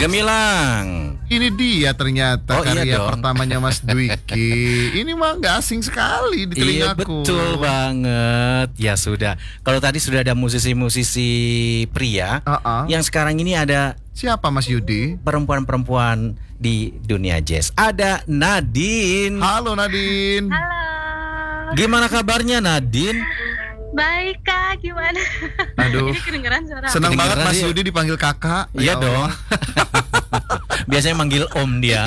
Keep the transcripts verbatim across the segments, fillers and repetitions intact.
Gemilang. Ini dia ternyata Oh, iya karya dong. pertamanya Mas Dwiki. Ini mah nggak asing sekali di Iya telingaku. betul banget. Ya sudah. Kalau tadi sudah ada musisi-musisi pria, Uh-uh. yang sekarang ini ada Siapa Mas Yudi? perempuan-perempuan di dunia jazz. Ada Nadine. Halo Nadine. Halo. Gimana kabarnya Nadine? Baik Kak, gimana? Aduh. Ini kedengeran suara. Senang banget Kedengeran Mas dia. Yudi dipanggil kakak. Iya Ya Allah. dong. Biasanya manggil om dia.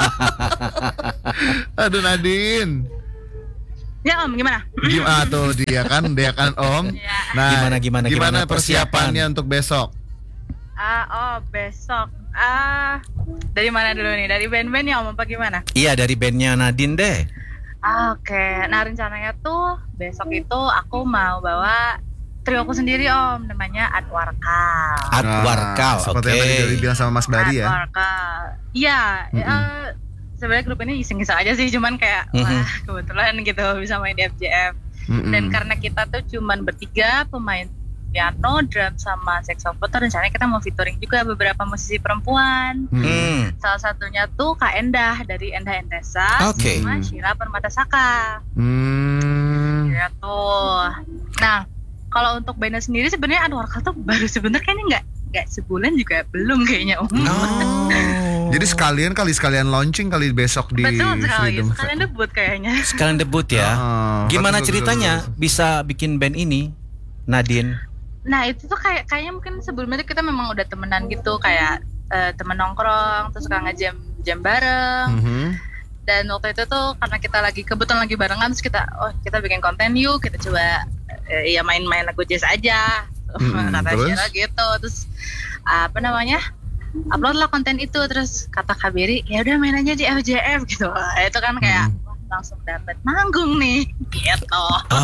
Aduh Nadine. Ya Om, gimana? Gimana tuh dia kan, dia kan Om. Ya. Nah, Gimana, gimana, gimana persiapannya persiapan? untuk besok? Ah, oh besok. Ah, dari mana dulu nih? Dari band-band ya Om, apa gimana? Iya dari bandnya Nadine deh. Ah, Oke, nah rencananya tuh besok itu aku mau bawa trio aku sendiri Om, namanya Adwarkal. Adwarkal, Nah, oke. seperti yang tadi dibilang sama Mas Bari ya. Adwarkal. Iya, Mm-mm. eh, sebenarnya grup ini iseng-iseng aja sih, cuman kayak Mhm. wah kebetulan gitu bisa main di F J F. Mm-mm. Dan karena kita tuh cuman bertiga, pemain piano, drum, sama saxophone, tuh rencananya kita mau featuring juga beberapa musisi perempuan. Mm-mm. Hmm. Salah satunya tuh Kak Endah dari Endah Endesa Oke. sama Shira Permata Saka. Hmm. Ya tuh. Nah, kalau untuk bandnya sendiri sebenarnya Adwarkal tuh baru sebenarnya kayaknya nggak nggak sebulan juga belum kayaknya Om. Oh. Jadi sekalian kali sekalian launching kali besok di Betul sekali. Freedom. Sekalian debut kayaknya. Sekalian debut ya. Ah, Gimana betul, betul, ceritanya betul, betul. bisa bikin band ini, Nadine? Nah itu tuh kayak kayaknya mungkin sebelumnya tuh kita memang udah temenan gitu, kayak eh, temen nongkrong, terus suka ngejam jam bareng. Mhm. Dan waktu itu tuh karena kita lagi kebetulan lagi barengan, terus kita oh kita bikin konten yuk, kita coba eh, ya main-main lagu jazz aja. Mm-mm, Kata terus? Shira gitu, terus apa namanya, upload lah konten itu, terus kata Kak Beri ya udah main aja di F J F gitu. Itu kan kayak wah, langsung dapet manggung nih gitu.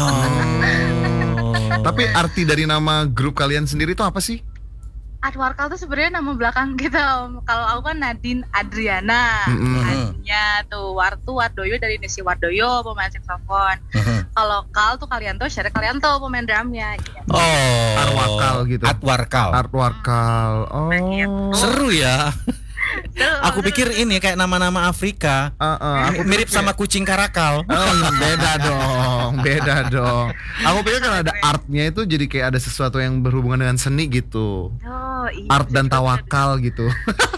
Oh. Tapi arti dari nama grup kalian sendiri itu apa sih? Adwarkal tuh sebenarnya nama belakang kita Om. Kalau aku kan Nadine Adriana. Mm-mm. Adnya tuh Wartu Wardoyo dari Desi Wardoyo pemain saxophone. Mhm. Kalau Kal tuh Kalianto, Syara Kalianto pemain drumnya gitu. Oh. Arwakal gitu. Adwarkal. Artwarkal. Oh. Begitu. Seru ya. Tuh, Aku tuh. pikir ini kayak nama-nama Afrika. Ah, ah, aku Mirip pikir- sama kucing karakal. Oh, beda dong, beda dong. Aku pikir kan ada artnya itu jadi kayak ada sesuatu yang berhubungan dengan seni gitu. Oh, iya, Art bisa dan juga, tawakal gitu.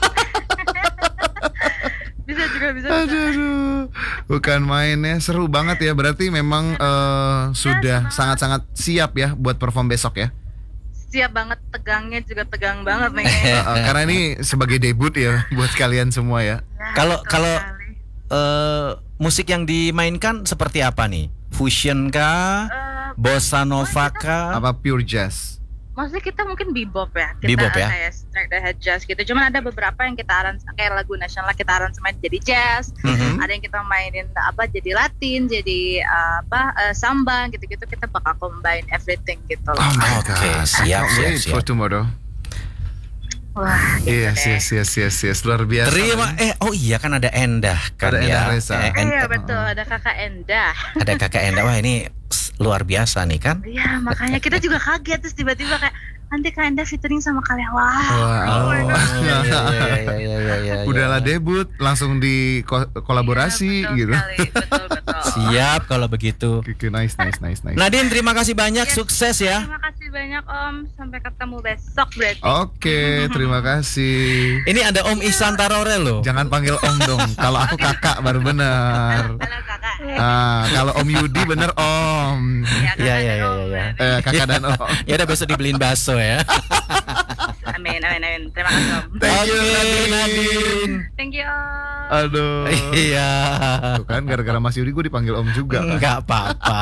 Bisa juga bisa. Aduh, juga. aduh. Bukan main ya, seru banget ya. Berarti memang eh, sudah sangat-sangat siap ya buat perform besok ya. Siap banget, tegangnya juga tegang banget nih. Eh, eh, karena ini sebagai debut ya buat kalian semua ya. Ya, Kalau- betul kalau- sekali. Eh, musik yang dimainkan seperti apa nih? Fusion kah? Eh, Bossa nova kah? Apa pure jazz? maksudnya kita mungkin bebop ya, kita Bebop ya? kayak straight ahead jazz gitu. Cuman ada beberapa yang kita arans kayak lagu nasional kita aransemen jadi jazz. Mhm. Ada yang kita mainin apa jadi Latin, jadi uh, apa uh, samba gitu-gitu, kita bakal combine everything gitu loh. Oh my Oke, god. siap, Can't siap, wait siap. for tomorrow. Wah, gitu Yes, deh. yes, yes, yes, yes. Luar biasa. Terima eh oh iya kan ada Endah kan Ada ya. Endah Reza. Eh, en- Iya betul, ada kakak Endah. ada kakak Endah. Wah ini s- luar biasa nih kan. Iya makanya kita juga kaget, terus tiba-tiba kayak nanti kak Endah featuring sama kalian. Wah, Wow. oh my God. iya, iya, iya, iya, iya, iya. Udahlah debut, langsung di ko- kolaborasi Iya, betul gitu. sekali, betul betul. Siap kalau begitu. Oke, nice, nice, nice, nice. Nadine terima kasih banyak, Yes. sukses ya. Terima kasih banyak Om, sampai ketemu besok berarti. Oke, terima kasih. Ini ada Om Ihsan Tarore loh. Jangan panggil Om dong. Kalau aku kakak baru benar. Halo kakak. Ah, kalau Om Yudi bener Om. Ya, Iya, iya, iya, iya. Eh, kakak dan Om. Ya udah besok dibeliin bakso ya. Amin, amin, amin. Terima kasih Om. Thank you, Oke, Nadine. Nadine. Thank you Om. Aduh. Iya. Tuh kan gara-gara Mas Yudi gue dipanggil Om juga kan. Enggak apa-apa.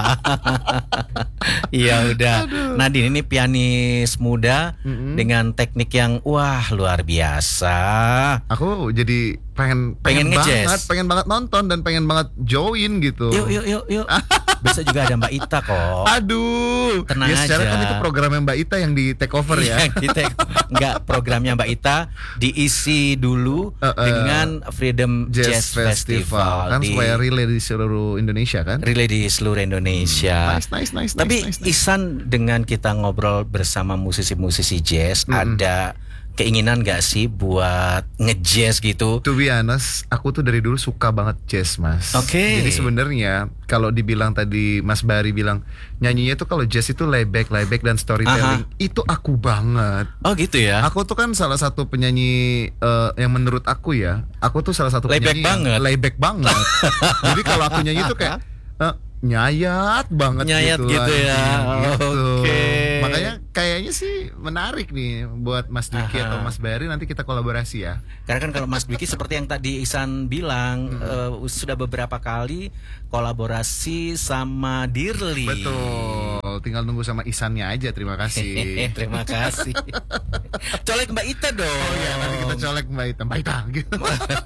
Iya udah. Nadine ini pianis muda Mm-mm. dengan teknik yang wah luar biasa. Aku jadi pengen Pengen pengen, nge-jazz. banget, pengen banget nonton dan pengen banget join gitu. Yuk yuk yuk yuk. Besok juga ada Mbak Ita kok. Aduh. Tenang ya secara aja. kan itu programnya Mbak Ita yang di take over ya. Iya, kita enggak programnya Mbak Ita diisi dulu Uh, uh, dengan Freedom Jazz, Jazz, Festival, kan di, supaya relay di seluruh Indonesia kan. relay di seluruh Indonesia. Nice, nice, nice, Tapi nice, nice, nice. Ihsan dengan kita ngobrol bersama musisi-musisi jazz, Mm-mm. ada keinginan gak sih buat nge-jazz gitu? To be honest, aku tuh dari dulu suka banget jazz, Mas. Oke. Jadi sebenarnya kalau dibilang tadi Mas Bari bilang nyanyinya tuh kalau jazz itu layback, layback dan storytelling, Aha. itu aku banget. Oh gitu ya. Aku tuh kan salah satu penyanyi eh, yang menurut aku ya, aku tuh salah satu Layback penyanyi banget. yang layback banget. Jadi kalau aku nyanyi tuh kayak eh, nyayat banget Nyayat gitu, gitu ya. anjing, gitu. Oke. Makanya kayaknya sih menarik nih buat Mas Dwiki Aha. atau Mas Bari nanti kita kolaborasi ya. Karena kan kalau Mas Dwiki seperti yang tadi Ihsan bilang eh, sudah beberapa kali kolaborasi sama Dirli. Betul, tinggal nunggu sama Isannya aja. Terima kasih. Terima kasih. Colek Mbak Ita dong. Oh ya, nanti kita colek Mbak Ita, Mbak Ita gitu.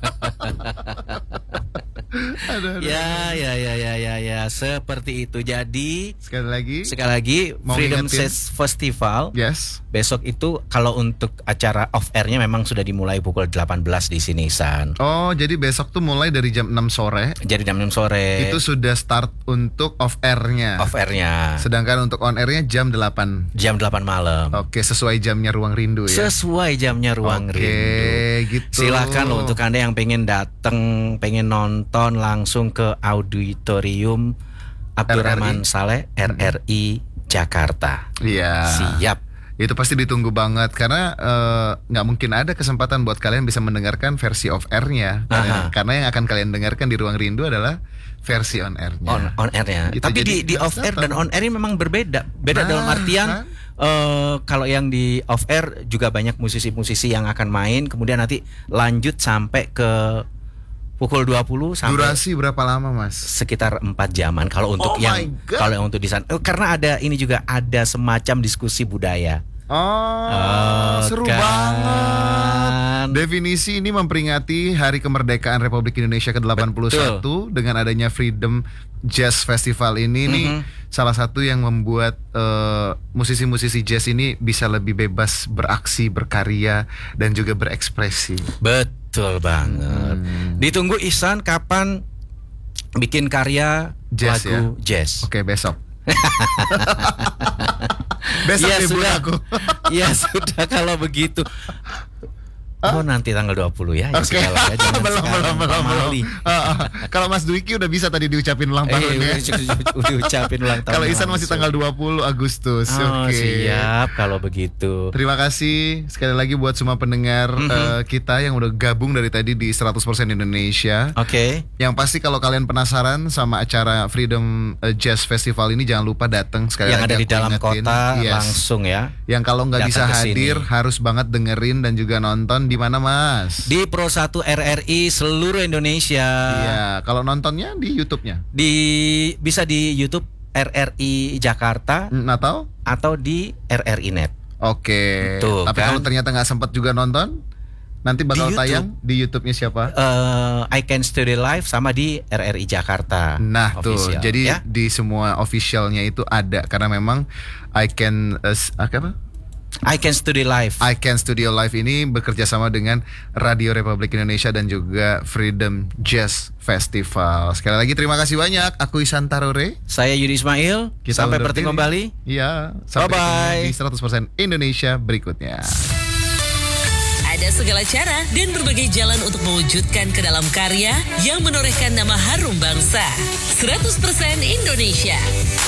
Aduh, aduh. Ya, ya, ya, ya, ya, ya, seperti itu. Jadi Sekali lagi, sekali lagi Mau Freedom ngingetin? Jazz Festival yes. besok itu kalau untuk acara off airnya memang sudah dimulai pukul delapan belas di sini San. Oh, jadi besok tuh mulai dari jam enam sore. Jadi jam enam sore Itu sudah start untuk off airnya. off airnya. Sedangkan untuk on airnya jam delapan. Jam delapan malam. Oke, sesuai jamnya Ruang Rindu ya. Sesuai jamnya Ruang Oke, Rindu. gitu. Silakan loh untuk Anda yang pengen datang, pengen nonton langsung ke auditorium Abdurrahman Saleh R R I Jakarta. Iya. Siap. Itu pasti ditunggu banget karena eh, nggak mungkin ada kesempatan buat kalian bisa mendengarkan versi off airnya. Karena, Aha. karena yang akan kalian dengarkan di Ruang Rindu adalah versi on airnya. On on airnya. Gitu, Tapi jadi di di harus off air datang. dan on air ini memang berbeda. Beda Nah, dalam artian kan? eh, kalau yang di off air juga banyak musisi-musisi yang akan main, kemudian nanti lanjut sampai ke pukul dua puluh sampai Durasi berapa lama, Mas? sekitar empat jaman kalau untuk Oh yang my God. kalau yang untuk di sana. Eh, karena ada ini juga ada semacam diskusi budaya. Oh, Oh, seru kan. banget. Definisi ini memperingati Hari Kemerdekaan Republik Indonesia ke delapan puluh satu dengan adanya Freedom Jazz Festival ini nih Mhm. salah satu yang membuat eh, musisi-musisi jazz ini bisa lebih bebas beraksi, berkarya dan juga berekspresi. Betul banget. Hmm. Ditunggu Ihsan kapan bikin karya Jazz lagu jazz. Oke, besok. Besok Ya libur sudah. aku. Ya sudah kalau begitu. Oh nanti tanggal dua puluh ya. Ya Oke. sudah lah ya, jangan belum, sekarang, belum, belum, belum. pamali. Ah, ah. Kalau Mas Dwiki udah bisa tadi diucapin ulang Eh, tahun ya. udah, udah ucapin ulang tahun. Kalau Ihsan masih langsung. tanggal dua puluh Agustus. Oh, Oke. siap kalau begitu. Terima kasih sekali lagi buat semua pendengar Mhm. eh, kita yang udah gabung dari tadi di seratus persen Indonesia. Oke. Yang pasti kalau kalian penasaran sama acara Freedom eh, Jazz Festival ini jangan lupa datang sekali Yang lagi ada di aku dalam ingetin. kota Yes. langsung ya. Yang kalau nggak Datang bisa ke sini. hadir harus banget dengerin dan juga nonton di mana, Mas? Di Pro satu R R I seluruh Indonesia. Iya, kalau nontonnya di YouTube-nya. Di bisa di YouTube R R I Jakarta Mm, Atau? atau di R R I Net. Oke. Tuh, Tapi kan. kalau ternyata nggak sempat juga nonton, nanti bakal YouTube. tayang di YouTube-nya siapa? Eh, I Can Study Live sama di R R I Jakarta. Nah Official, tuh, jadi ya. di semua officialnya itu ada karena memang I Can uh, s- apa? I Can Study Live. I Can Studio Live ini bekerja sama dengan Radio Republik Indonesia dan juga Freedom Jazz Festival. Sekali lagi terima kasih banyak. Aku Ihsan Tarore. Saya Yudi Ismail. Kita Sampai undur bertemu diri. kembali. Iya. Sampai Bye-bye. ketemu di seratus persen Indonesia berikutnya. Ada segala cara dan berbagai jalan untuk mewujudkan ke dalam karya yang menorehkan nama harum bangsa. seratus persen Indonesia.